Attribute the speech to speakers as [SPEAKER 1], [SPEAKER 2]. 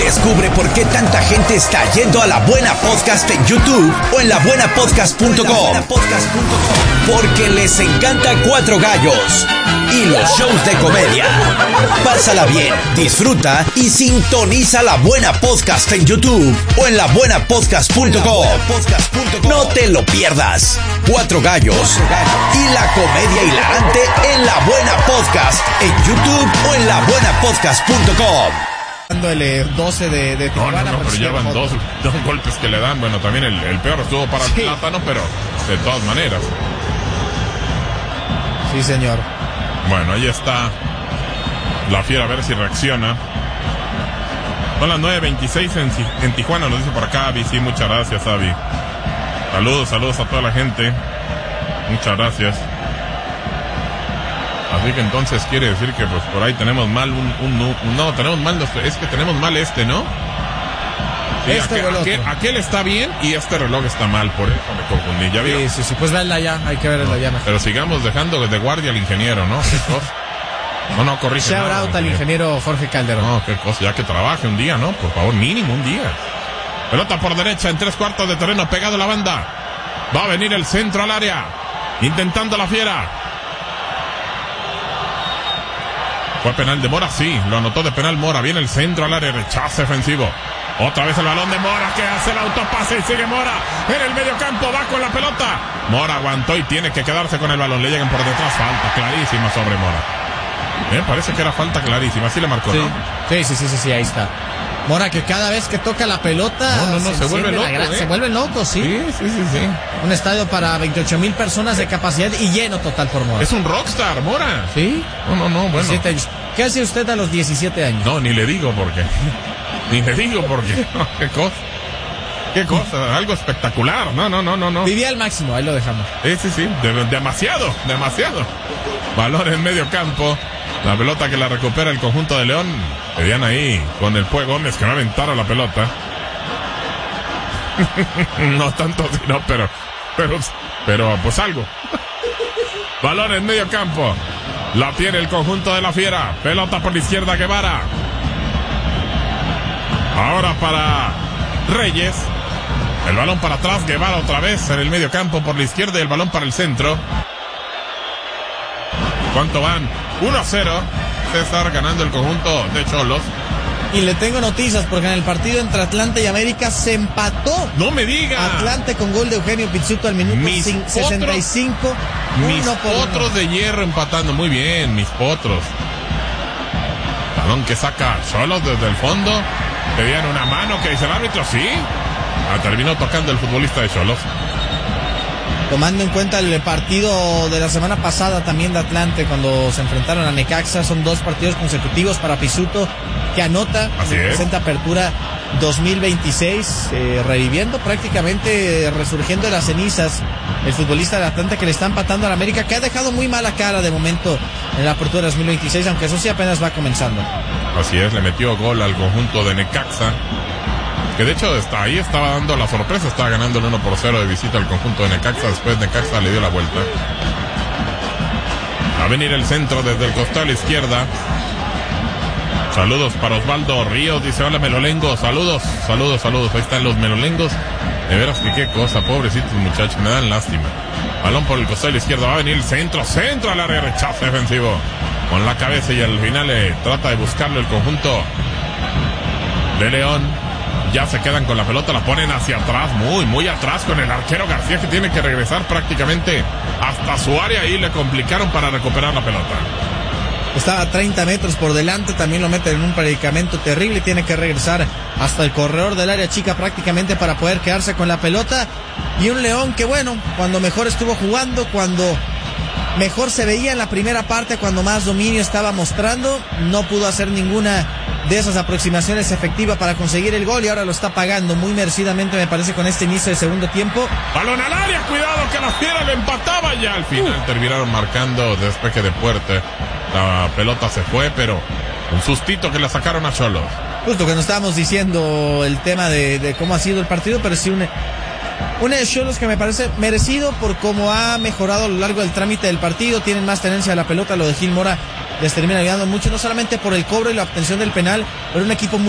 [SPEAKER 1] Descubre por qué tanta gente está yendo a La Buena Podcast en YouTube o en labuenapodcast.com. Porque les encanta Cuatro Gallos y los shows de comedia. Pásala bien, disfruta y sintoniza La Buena Podcast en YouTube o en labuenapodcast.com. No te lo pierdas. Cuatro Gallos y la comedia hilarante en La Buena Podcast en YouTube o en labuenapodcast.com.
[SPEAKER 2] El 12 de Tijuana.
[SPEAKER 3] No, pero ya van dos golpes que le dan. Bueno, también el peor estuvo para el Plátano, pero de todas maneras.
[SPEAKER 2] Sí, señor.
[SPEAKER 3] Bueno, ahí está la Fiera, a ver si reacciona. Son las 9:26 en Tijuana, nos dice por acá Avi. Sí, muchas gracias, Avi. Saludos a toda la gente. Muchas gracias. Así que entonces quiere decir que pues por ahí tenemos mal no, tenemos mal, es que tenemos mal ¿no? Sí, aquel está bien y este reloj está mal, por eso me confundí, ¿ya vieron?
[SPEAKER 2] Sí, pues verla ya, hay que verla ya.
[SPEAKER 3] Pero sigamos dejando de guardia al ingeniero, ¿no? ¿Qué cosa? No, corrige
[SPEAKER 2] nada. Shout out al ingeniero Jorge Calderón.
[SPEAKER 3] No, qué cosa, ya que trabaje un día, ¿no? Por favor, mínimo un día. Pelota por derecha en 3/4 de terreno, pegado a la banda. Va a venir el centro al área, intentando la Fiera. ¿Fue penal de Mora? Sí, lo anotó de penal Mora. Viene el centro al área, rechazo defensivo. Otra vez el balón de Mora que hace el autopase y sigue Mora en el medio campo, va con la pelota. Mora aguantó y tiene que quedarse con el balón. Le llegan por detrás, falta clarísima sobre Mora. Me parece que era falta clarísima, así le marcó,
[SPEAKER 2] sí.
[SPEAKER 3] ¿no?
[SPEAKER 2] Sí, ahí está. Mora que cada vez que toca la pelota
[SPEAKER 3] se vuelve loco,
[SPEAKER 2] se vuelve loco, sí.
[SPEAKER 3] Sí.
[SPEAKER 2] Un estadio para 28,000 personas de capacidad y lleno total por Mora.
[SPEAKER 3] Es un rockstar, Mora.
[SPEAKER 2] Sí.
[SPEAKER 3] No, bueno.
[SPEAKER 2] 17 años. ¿Qué hace usted a los 17 años?
[SPEAKER 3] No, ni le digo por qué. ¿Qué cosa? Algo espectacular. No.
[SPEAKER 2] Vivía al máximo, ahí lo dejamos.
[SPEAKER 3] Sí. Demasiado. Valor en medio campo. La pelota que la recupera el conjunto de León. Pedían ahí con el Pue Gómez que va a aventar a la pelota. No tanto, sino, pero pues algo. Valor en medio campo. La tiene el conjunto de la Fiera. Pelota por la izquierda, Guevara. Ahora para Reyes. El balón para atrás, Guevara otra vez en el medio campo por la izquierda y el balón para el centro. ¿Cuánto van? 1-0. César ganando el conjunto de Xolos.
[SPEAKER 2] Y le tengo noticias porque en el partido entre Atlante y América se empató.
[SPEAKER 3] ¡No me diga!
[SPEAKER 2] Atlante con gol de Eugenio Pizzuto al minuto 65.
[SPEAKER 3] Mis potros de hierro empatando. Muy bien, mis potros. Balón que saca Xolos desde el fondo. Pedían una mano que dice el árbitro, sí. Terminó tocando el futbolista de Xolos.
[SPEAKER 2] Tomando en cuenta el partido de la semana pasada también de Atlante cuando se enfrentaron a Necaxa, son 2 partidos consecutivos para Pizzuto que anota, presenta apertura 2026, reviviendo prácticamente, resurgiendo de las cenizas el futbolista de Atlante que le está empatando a la América, que ha dejado muy mala cara de momento en la apertura 2026, aunque eso sí apenas va comenzando.
[SPEAKER 3] Así es, le metió gol al conjunto de Necaxa. Que de hecho ahí estaba dando la sorpresa, estaba ganando el 1-0 de visita al conjunto de Necaxa, después Necaxa le dio la vuelta. Va a venir el centro desde el costado a la izquierda. Saludos para Osvaldo Ríos, dice hola Melolengos, saludos, ahí están los Melolengos. De veras que qué cosa, pobrecitos muchachos, me dan lástima. Balón por el costado a la izquierda, va a venir el centro al área, rechazo defensivo. Con la cabeza y al final trata de buscarlo el conjunto de León. Ya se quedan con la pelota, la ponen hacia atrás, muy atrás con el arquero García que tiene que regresar prácticamente hasta su área y le complicaron para recuperar la pelota.
[SPEAKER 2] Estaba a 30 metros por delante, también lo meten en un predicamento terrible y tiene que regresar hasta el corredor del área chica prácticamente para poder quedarse con la pelota. Y un León que bueno, cuando mejor estuvo jugando, cuando mejor se veía en la primera parte, cuando más dominio estaba mostrando, no pudo hacer ninguna de esas aproximaciones efectiva para conseguir el gol y ahora lo está pagando muy merecidamente, me parece, con este inicio de segundo tiempo.
[SPEAKER 3] Balón al área, cuidado que la Fiera lo empataba ya al final. Terminaron marcando despeje de Puerte. La pelota se fue, pero un sustito que la sacaron a Xolos.
[SPEAKER 2] Justo que nos estábamos diciendo el tema de cómo ha sido el partido, pero sí un de Xolos que me parece merecido por cómo ha mejorado a lo largo del trámite del partido. Tienen más tenencia de la pelota, lo de Gil Mora les termina ayudando mucho, no solamente por el cobro y la obtención del penal, pero un equipo muy